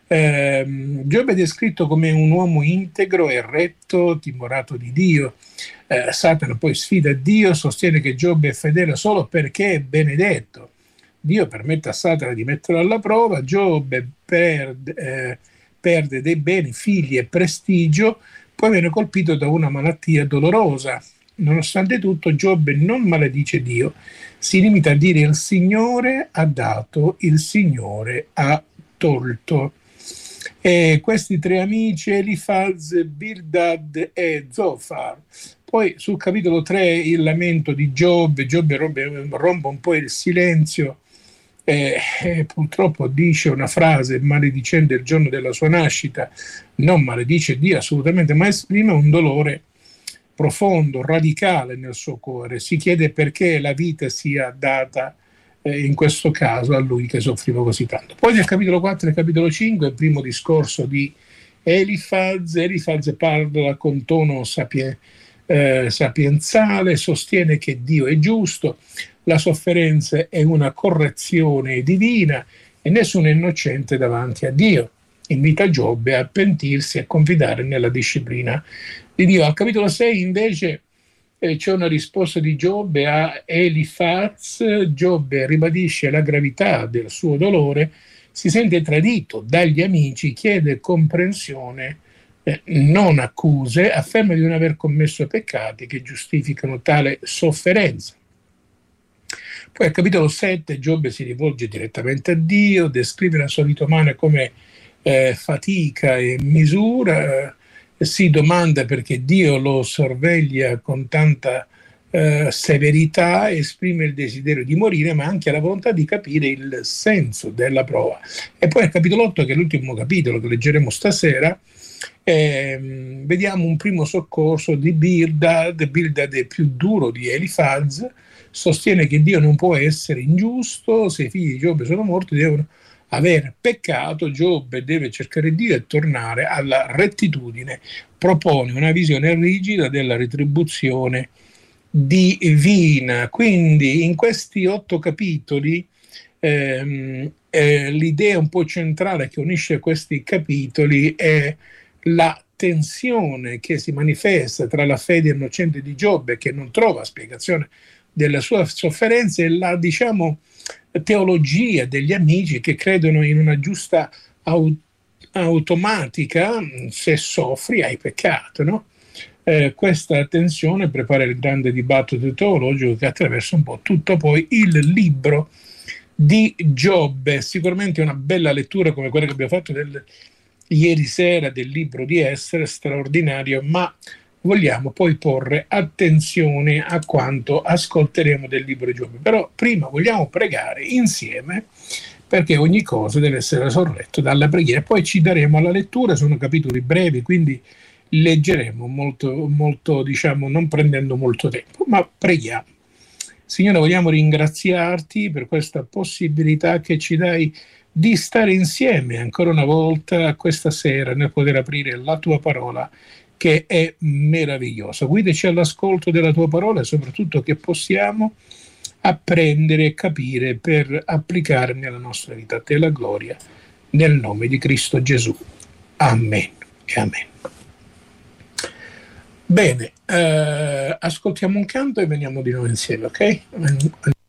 Giobbe è descritto come un uomo integro e retto, timorato di Dio. Satana poi sfida Dio, sostiene che Giobbe è fedele solo perché è benedetto. Dio permette a Satana di metterlo alla prova, Giobbe perde dei beni, figli e prestigio, poi viene colpito da una malattia dolorosa. Nonostante tutto, Giobbe non maledice Dio, si limita a dire il Signore ha dato, il Signore ha tolto. E questi tre amici, Elifaz, Bildad e Zofar. Poi sul capitolo 3 il lamento di Giobbe rompe un po' il silenzio e purtroppo dice una frase maledicendo il giorno della sua nascita, non maledice Dio assolutamente, ma esprime un dolore profondo, radicale nel suo cuore. Si chiede perché la vita sia data in questo caso a lui che soffriva così tanto. Poi nel capitolo 4 e nel capitolo 5 il primo discorso di Elifaz parla con tono sapienzale, sostiene che Dio è giusto, la sofferenza è una correzione divina e nessuno è innocente davanti a Dio. Invita Giobbe a pentirsi e a confidare nella disciplina di Dio. Al capitolo 6 invece c'è una risposta di Giobbe a Elifaz. Giobbe ribadisce la gravità del suo dolore, si sente tradito dagli amici, chiede comprensione, non accuse, afferma di non aver commesso peccati che giustificano tale sofferenza. Poi al capitolo 7 Giobbe si rivolge direttamente a Dio, descrive la sua vita umana come fatica e misura, si domanda perché Dio lo sorveglia con tanta severità, esprime il desiderio di morire, ma anche la volontà di capire il senso della prova. E poi al capitolo 8, che è l'ultimo capitolo che leggeremo stasera, vediamo un primo soccorso di Bildad. Bildad è più duro di Elifaz, sostiene che Dio non può essere ingiusto, se i figli di Giobbe sono morti devono aver peccato, Giobbe deve cercare Dio e tornare alla rettitudine, propone una visione rigida della retribuzione divina. Quindi in questi 8 capitoli l'idea un po' centrale che unisce questi capitoli è la tensione che si manifesta tra la fede innocente di Giobbe, che non trova spiegazione della sua sofferenza, e la, diciamo, teologia degli amici che credono in una giusta automatica, se soffri hai peccato, no? Questa tensione prepara il grande dibattito teologico che attraversa un po' tutto poi il libro di Giobbe. Sicuramente una bella lettura come quella che abbiamo fatto ieri sera del libro di Esdra, straordinario, ma vogliamo poi porre attenzione a quanto ascolteremo del libro di Giobbe. Però prima vogliamo pregare insieme, perché ogni cosa deve essere sorretto dalla preghiera. Poi ci daremo alla lettura, sono capitoli brevi, quindi leggeremo molto, diciamo, non prendendo molto tempo, ma preghiamo. Signore, vogliamo ringraziarti per questa possibilità che ci dai di stare insieme ancora una volta questa sera nel poter aprire la tua parola, che è meravigliosa. Guidaci all'ascolto della tua parola e soprattutto che possiamo apprendere e capire per applicare nella nostra vita. A te la gloria, nel nome di Cristo Gesù. Amen e amen. Bene, ascoltiamo un canto e veniamo di nuovo insieme, ok?